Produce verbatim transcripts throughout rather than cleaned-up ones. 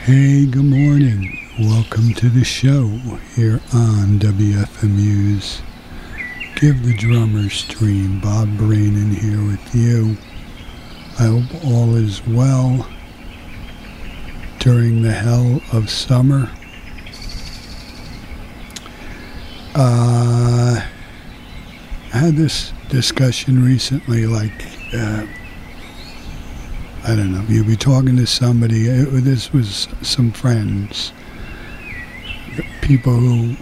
Hey, good morning. Welcome to the show here on W F M U's Give the Drummer Stream. Bob Brainin here with you. I hope all is well during the hell of summer. Uh, I had this discussion recently, like, uh, I don't know, you'll be talking to somebody, it, this was some friends, people who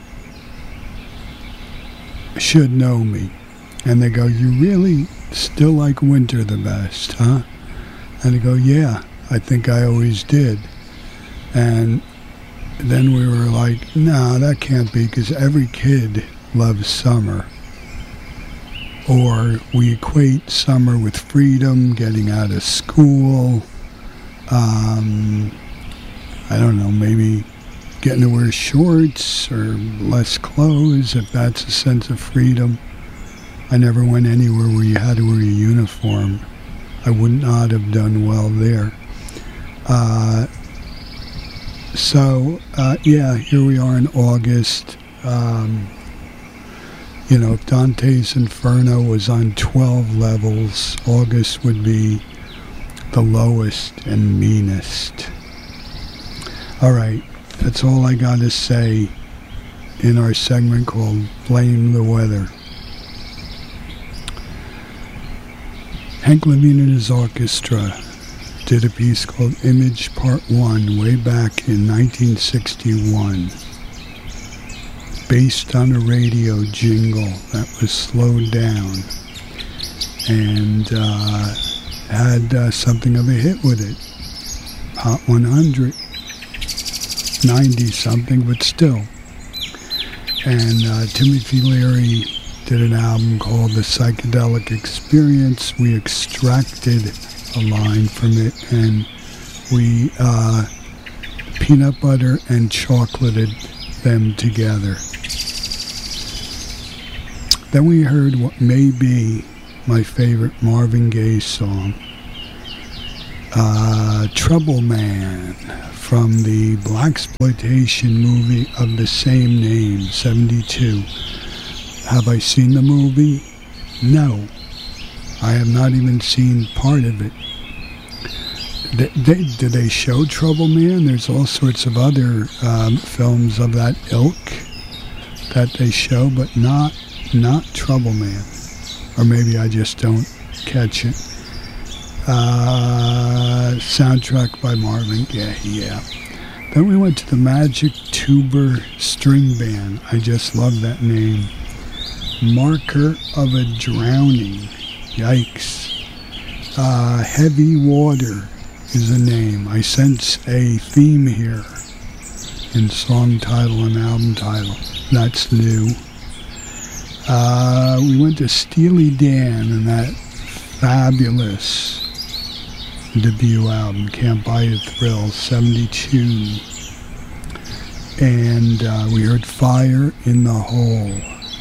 should know me, and they go, you really still like winter the best, huh? And I go, yeah, I think I always did. And then we were like, no, that can't be, because every kid loves summer. Or we equate summer with freedom, getting out of school, um, I don't know, maybe getting to wear shorts or less clothes, if that's a sense of freedom. I never went anywhere where you had to wear a uniform. I would not have done well there. Uh, so, uh, yeah, here we are in August. Um, You know, if Dante's Inferno was on twelve levels, August would be the lowest and meanest. All right, that's all I got to say in our segment called Blame the Weather. Hank Levine and his orchestra did a piece called Image Part One way back in nineteen sixty-one. Based on a radio jingle that was slowed down and uh, had uh, something of a hit with it. Hot one hundred, ninety something, but still. And uh, Timothy Leary did an album called The Psychedelic Experience. We extracted a line from it and we uh, peanut butter and chocolated them together. Then we heard what may be my favorite Marvin Gaye song, uh, Trouble Man, from the blaxploitation movie of the same name, seventy-two. Have I seen the movie? No. I have not even seen part of it. They, they, did they show Trouble Man? There's all sorts of other um, films of that ilk that they show, but not not Trouble Man. Or maybe I just don't catch it. Uh, soundtrack by Marvin Gaye, yeah. Then we went to the Magic Tuber String Band. I just love that name. Marker of a Drowning. Yikes. Uh, Heavy Water is the name. I sense a theme here in song title and album title. That's new. Uh, we went to Steely Dan and that fabulous debut album, Can't Buy a Thrill, seventy-two. And uh, we heard Fire in the Hole.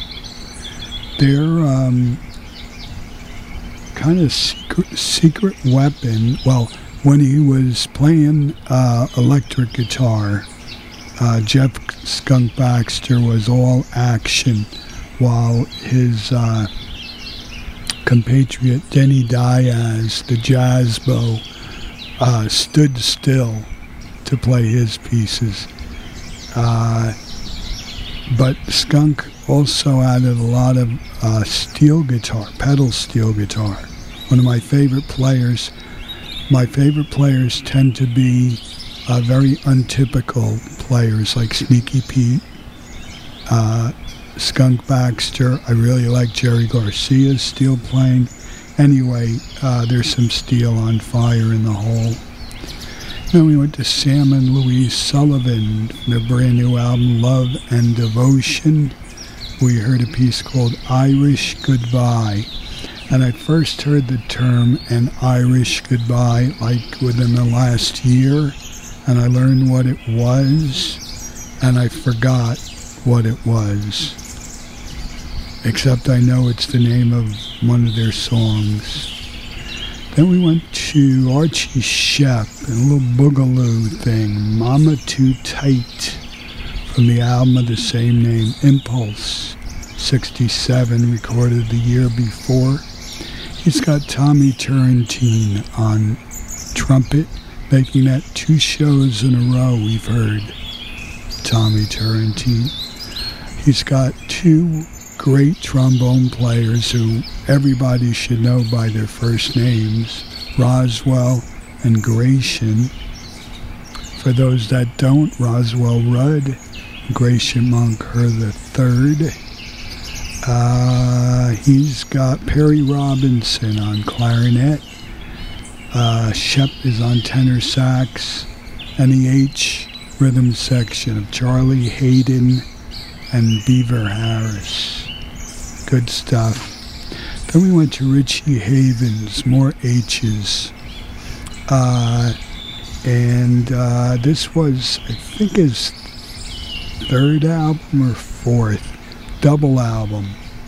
Their um, kind of secret, secret weapon, well, when he was playing uh, electric guitar, uh, Jeff Skunk Baxter was all action, while his uh, compatriot Denny Diaz, the jazz bow, uh, stood still to play his pieces. Uh, but Skunk also added a lot of uh, steel guitar, pedal steel guitar. One of my favorite players. My favorite players tend to be uh, very untypical players like Sneaky Pete, uh, Skunk Baxter. I really like Jerry Garcia's steel playing. Anyway, uh, there's some steel on Fire in the Hole. Then we went to Sam and Louise Sullivan, their brand new album Love and Devotion. We heard a piece called Irish Goodbye. And I first heard the term an Irish goodbye like within the last year, and I learned what it was, and I forgot what it was. Except I know it's the name of one of their songs. Then we went to Archie Shepp and a little boogaloo thing, Mama Too Tight, from the album of the same name, Impulse, sixty-seven, recorded the year before. He's got Tommy Turrentine on trumpet, making that two shows in a row we've heard Tommy Turrentine. He's got two great trombone players who everybody should know by their first names, Roswell and Gratian. For those that don't, Roswell Rudd, Gratian Moncur the third. Uh, he's got Perry Robinson on clarinet. Uh, Shepp is on tenor sax, and the H rhythm section of Charlie Hayden and Beaver Harris. Good stuff. Then we went to Richie Havens, more H's. Uh, and uh, this was, I think, his third album or fourth. Double album.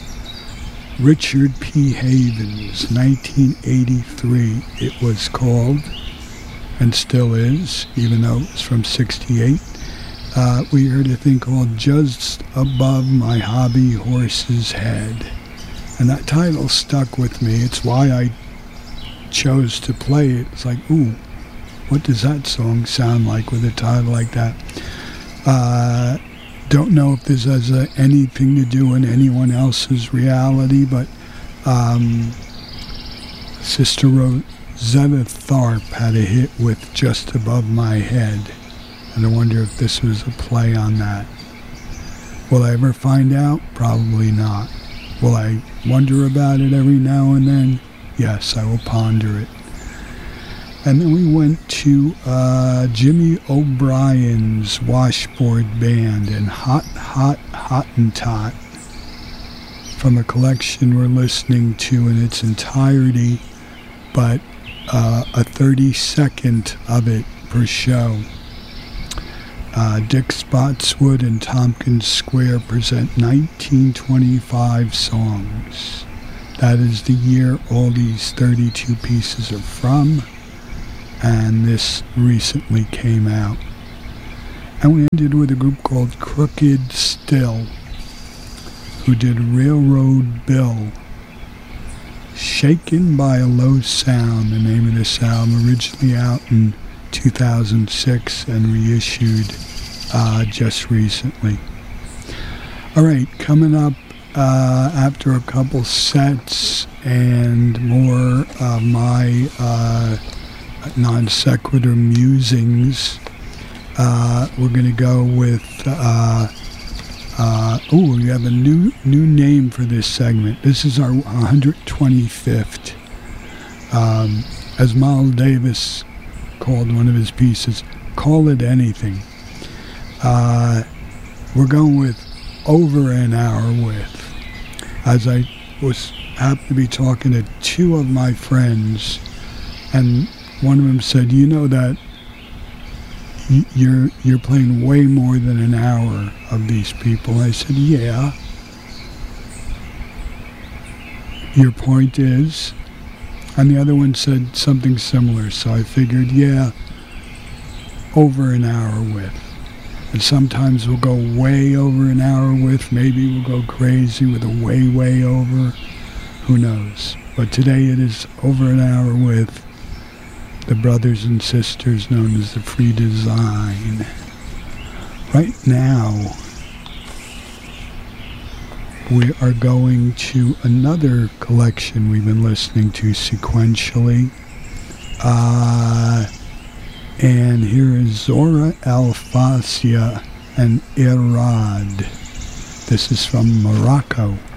Richard P. Havens, nineteen eighty-three it was called, and still is, even though it was from sixty-eight. Uh, we heard a thing called Just Above My Hobby Horse's Head. And that title stuck with me. It's why I chose to play it. It's like, ooh, what does that song sound like with a title like that? Uh, don't know if this has uh, anything to do in anyone else's reality, but um, Sister Rosetta Tharpe had a hit with Just Above My Head. And I wonder if this was a play on that. Will I ever find out? Probably not. Will I wonder about it every now and then? Yes, I will ponder it. And then we went to uh, Jimmy O'Brien's Washboard Band and Hot, Hot, Hottentot from a collection we're listening to in its entirety, but uh, a thirty-second of it per show. Uh, Dick Spotswood and Tompkins Square present nineteen twenty-five songs. That is the year all these thirty-two pieces are from, and this recently came out. And we ended with a group called Crooked Still, who did Railroad Bill. Shaken by a Low Sound, the name of this album, originally out in two thousand six and reissued uh, just recently. All right, coming up uh, after a couple sets and more of my uh, non sequitur musings, uh, we're going to go with uh, uh, oh, we have a new new name for this segment. This is our one hundred twenty-fifth. Um, as Miles Davis called one of his pieces, Call It Anything. Uh, we're going with Over an Hour With. As I was happened to be talking to two of my friends, and one of them said, you know that y- you're you're playing way more than an hour of these people. I said, yeah. Your point is? And the other one said something similar, so I figured, yeah, over an hour with. And sometimes we'll go way over an hour with, maybe we'll go crazy with a way, way over, who knows. But today it is over an hour with the brothers and sisters known as the Free Design. Right now, we are going to another collection we've been listening to sequentially. Uh, and here is Zora Alfasia and Irad. This is from Morocco.